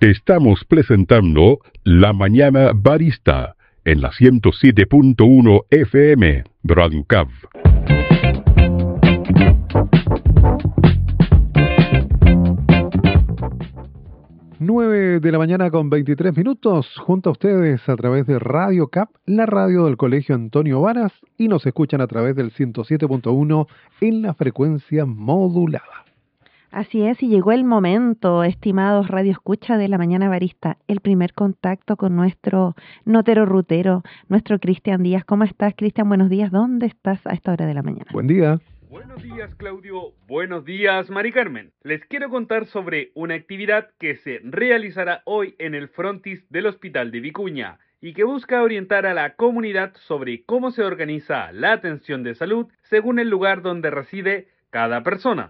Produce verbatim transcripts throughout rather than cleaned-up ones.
Estamos presentando La Mañana Barista en la ciento siete punto uno F M, Brancab. nueve de la mañana con veintitrés minutos, junto a ustedes a través de Radio C A P, la radio del Colegio Antonio Varas, y nos escuchan a través del ciento siete punto uno en la frecuencia modulada. Así es, y llegó el momento, estimados Radio Escucha de La Mañana Barista, el primer contacto con nuestro notero rutero, nuestro Cristian Díaz. ¿Cómo estás, Cristian? Buenos días. ¿Dónde estás a esta hora de la mañana? Buen día. Buenos días, Claudio. Buenos días, Mari Carmen. Les quiero contar sobre una actividad que se realizará hoy en el frontis del Hospital de Vicuña y que busca orientar a la comunidad sobre cómo se organiza la atención de salud según el lugar donde reside cada persona.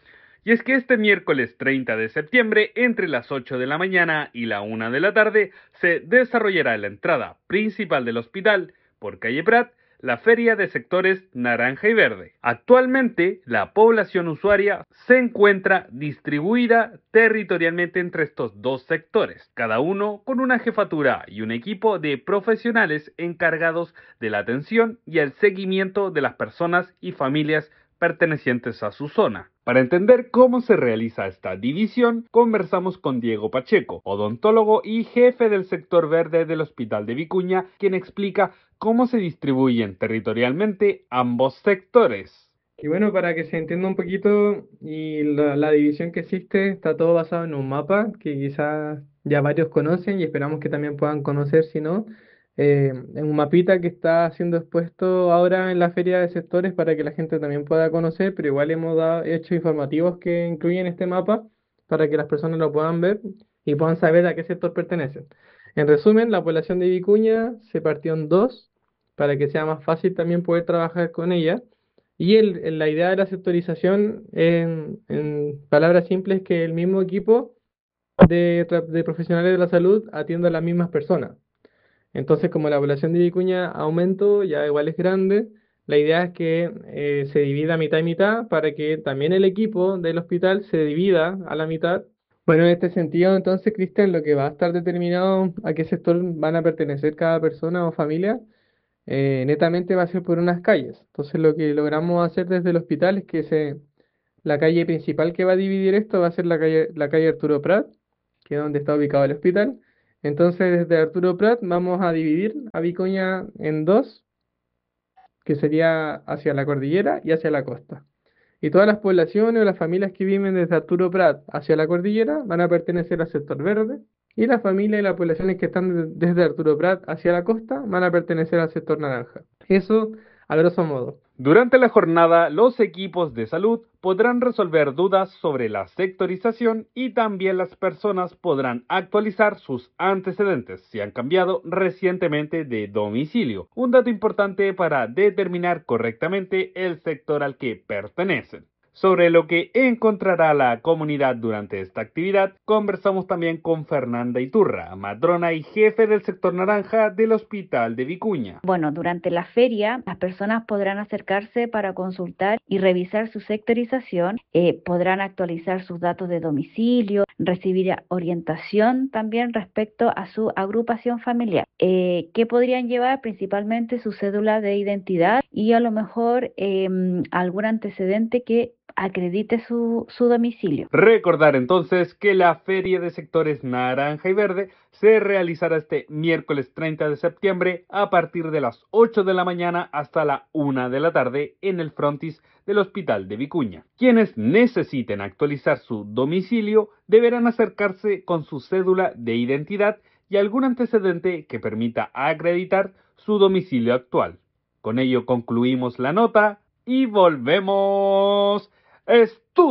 Y es que este miércoles treinta de septiembre, entre las ocho de la mañana y la una de la tarde, se desarrollará en la entrada principal del hospital, por calle Prat, la Feria de Sectores Naranja y Verde. Actualmente, la población usuaria se encuentra distribuida territorialmente entre estos dos sectores, cada uno con una jefatura y un equipo de profesionales encargados de la atención y el seguimiento de las personas y familias pertenecientes a su zona. Para entender cómo se realiza esta división, conversamos con Diego Pacheco, odontólogo y jefe del sector verde del Hospital de Vicuña, quien explica cómo se distribuyen territorialmente ambos sectores. Y bueno, para que se entienda un poquito, y la, la división que existe está todo basado en un mapa que quizás ya varios conocen y esperamos que también puedan conocer, si no, eh, en un mapita que está siendo expuesto ahora en la feria de sectores para que la gente también pueda conocer, pero igual hemos dado, hecho informativos que incluyen este mapa para que las personas lo puedan ver y puedan saber a qué sector pertenecen. En resumen, la población de Vicuña se partió en dos para que sea más fácil también poder trabajar con ella. Y el, el- la idea de la sectorización, en, en palabras simples, es que el mismo equipo de, tra- de profesionales de la salud atienda a las mismas personas. Entonces, como la población de Vicuña aumento, ya igual es grande, la idea es que eh, se divida mitad y mitad para que también el equipo del hospital se divida a la mitad. Bueno, en este sentido, entonces, Cristian, lo que va a estar determinado a qué sector van a pertenecer cada persona o familia, eh, netamente va a ser por unas calles. Entonces, lo que logramos hacer desde el hospital es que se, la calle principal que va a dividir esto va a ser la calle, la calle Arturo Prat, que es donde está ubicado el hospital. Entonces, desde Arturo Prat vamos a dividir a Vicuña en dos, que sería hacia la cordillera y hacia la costa. Y todas las poblaciones o las familias que viven desde Arturo Prat hacia la cordillera van a pertenecer al sector verde, y las familias y las poblaciones que están de- desde Arturo Prat hacia la costa van a pertenecer al sector naranja. Eso a grosso modo. Durante la jornada, los equipos de salud podrán resolver dudas sobre la sectorización y también las personas podrán actualizar sus antecedentes si han cambiado recientemente de domicilio. Un dato importante para determinar correctamente el sector al que pertenecen. Sobre lo que encontrará la comunidad durante esta actividad, conversamos también con Fernanda Iturra, matrona y jefe del sector naranja del Hospital de Vicuña. Bueno, durante la feria las personas podrán acercarse para consultar y revisar su sectorización, eh, podrán actualizar sus datos de domicilio, recibir a- orientación también respecto a su agrupación familiar, eh, que podrían llevar principalmente su cédula de identidad y a lo mejor em, algún antecedente que acredite su, su domicilio. Recordar entonces que la Feria de Sectores Naranja y Verde se realizará este miércoles treinta de septiembre a partir de las ocho de la mañana hasta la una de la tarde en el frontis del Hospital de Vicuña. Quienes necesiten actualizar su domicilio deberán acercarse con su cédula de identidad y algún antecedente que permita acreditar su domicilio actual. Con ello concluimos la nota y volvemos. Estudio.